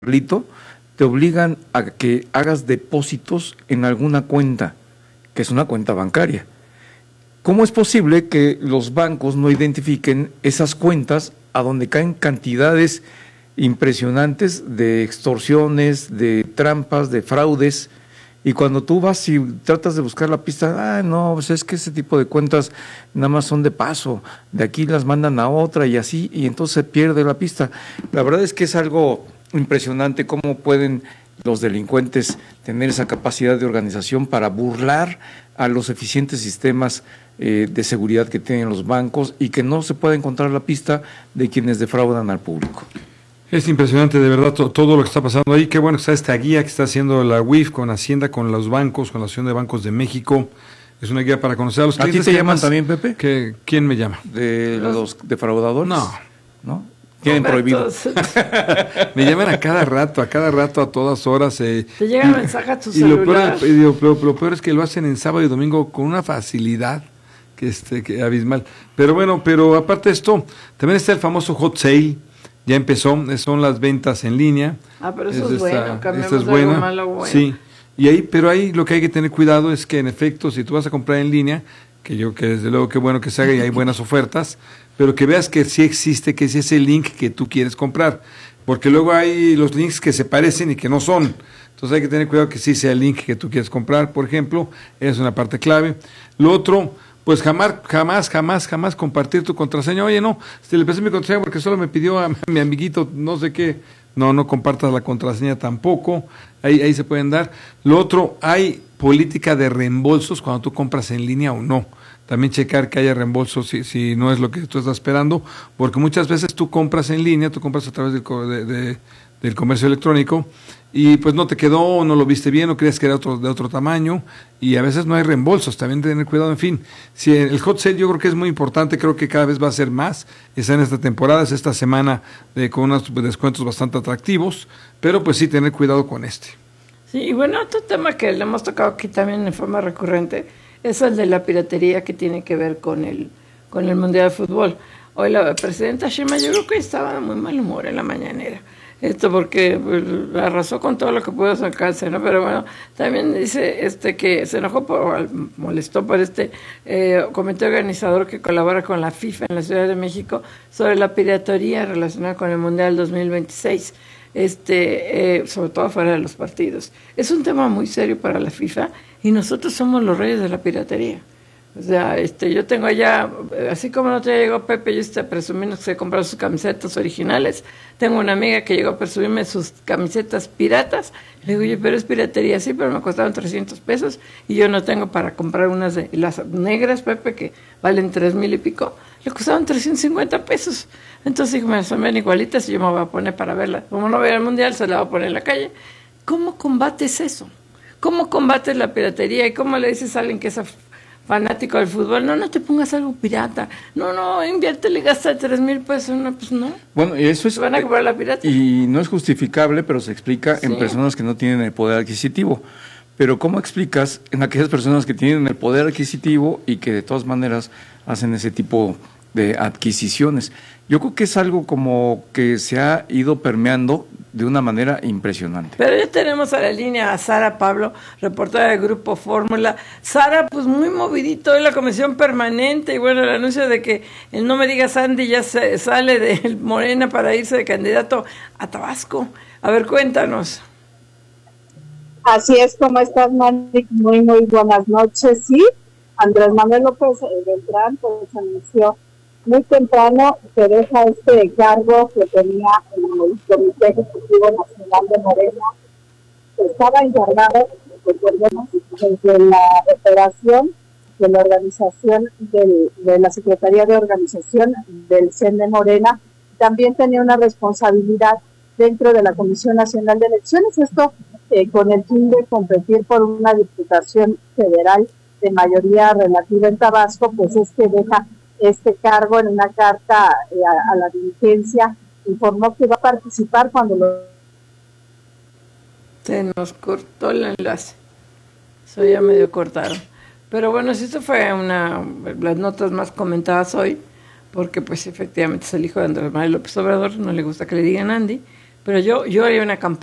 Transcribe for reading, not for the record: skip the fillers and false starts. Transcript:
Carlito, te obligan a que hagas depósitos en alguna cuenta, que es una cuenta bancaria. ¿Cómo es posible que los bancos no identifiquen esas cuentas a donde caen cantidades impresionantes de extorsiones, de trampas, de fraudes? Y cuando tú vas y tratas de buscar la pista, no, pues es que ese tipo de cuentas nada más son de paso, de aquí las mandan a otra y así, y entonces se pierde la pista. La verdad es que es algo impresionante cómo pueden los delincuentes tener esa capacidad de organización para burlar a los eficientes sistemas de seguridad que tienen los bancos y que no se pueda encontrar la pista de quienes defraudan al público. Es impresionante, de verdad, todo lo que está pasando ahí. Qué bueno que está esta guía que está haciendo la UIF con Hacienda, con los bancos, con la Asociación de Bancos de México. Es una guía para conocer a los clientes. ¿A ti te llaman también, Pepe? ¿Quién me llama? ¿De los defraudadores? No. Tienen prohibido. Me llaman a cada rato, a todas horas. Te llega mensaje a tu celular. Lo peor es que lo hacen en sábado y domingo con una facilidad que abismal. Pero bueno, aparte de esto, también está el famoso hot sale. Ya empezó, son las ventas en línea. Pero eso es bueno, cambiamos es buena, algo malo, bueno. Sí, pero ahí lo que hay que tener cuidado es que en efecto, si tú vas a comprar en línea, que desde luego que bueno que se haga y hay buenas ofertas, pero que veas que sí existe, que es ese link que tú quieres comprar, porque luego hay los links que se parecen y que no son. Entonces hay que tener cuidado que sí sea el link que tú quieres comprar, por ejemplo, es una parte clave. Lo otro, pues jamás compartir tu contraseña. Oye, no, si le presté mi contraseña porque solo me pidió a mi amiguito no sé qué. No compartas la contraseña tampoco. Ahí se pueden dar. Lo otro, hay política de reembolsos cuando tú compras en línea o no. También checar que haya reembolsos si no es lo que tú estás esperando, porque muchas veces tú compras en línea, tú compras a través del comercio electrónico y pues no te quedó, no lo viste bien, o creías que era de otro tamaño, y a veces no hay reembolsos, también tener cuidado. En fin, si el hot sale yo creo que es muy importante, creo que cada vez va a ser más, está en esta temporada, es esta semana con unos descuentos bastante atractivos, pero pues sí tener cuidado con este. Sí, y bueno, otro tema que le hemos tocado aquí también en forma recurrente es el de la piratería, que tiene que ver con el Mundial de Fútbol. Hoy la presidenta Sheinbaum yo creo que estaba de muy mal humor en la mañanera. Porque arrasó con todo lo que pudo sacarse, ¿no? Pero bueno, también dice que se enojó molestó por comité organizador que colabora con la FIFA en la Ciudad de México sobre la piratería relacionada con el Mundial 2026, sobre todo fuera de los partidos. Es un tema muy serio para la FIFA y nosotros somos los reyes de la piratería. O sea, yo tengo allá, así como no te llegó Pepe, yo presumiendo que se compró sus camisetas originales. Tengo una amiga que llegó a presumirme sus camisetas piratas. Le digo, oye, pero es piratería, sí, pero me costaron 300 pesos y yo no tengo para comprar unas de las negras, Pepe, que valen 3,000 y pico. Le costaron 350 pesos. Entonces dijo, me son bien igualitas y yo me voy a poner para verla. Como no veo el mundial, se la voy a poner en la calle. ¿Cómo combates eso? ¿Cómo combates la piratería? ¿Y cómo le dices a alguien que es fanático del fútbol? No te pongas algo pirata. No, inviértele y gasta 3,000 pesos. No, pues no. Bueno, y eso es. Van a comprar la pirata. Y no es justificable, pero se explica en personas que no tienen el poder adquisitivo. Pero ¿cómo explicas en aquellas personas que tienen el poder adquisitivo y que de todas maneras hacen ese tipo de adquisiciones? Yo creo que es algo como que se ha ido permeando de una manera impresionante. Pero ya tenemos a la línea a Sara Pablo, reportera del Grupo Fórmula. Sara, pues muy movidito en la comisión permanente, y bueno, el anuncio de que el No Me Digas Andy ya sale de Morena para irse de candidato a Tabasco. A ver, cuéntanos. Así es, ¿cómo estás, Mandy? Muy buenas noches. Sí, Andrés Manuel López Beltrán pues anunció muy temprano que deja este cargo que tenía en el Comité Ejecutivo Nacional de Morena, que estaba encargado, recordemos, desde la operación de la organización de la Secretaría de Organización del CEN de Morena. También tenía una responsabilidad dentro de la Comisión Nacional de Elecciones, esto con el fin de competir por una diputación federal de mayoría relativa en Tabasco, pues es que deja este cargo. En una carta a la dirigencia informó que va a participar cuando Se nos cortó el enlace. Eso ya medio cortaron. Pero bueno, sí, esto fue las notas más comentadas hoy, porque pues efectivamente es el hijo de Andrés Manuel López Obrador, no le gusta que le digan Andy, Pero yo haría una campaña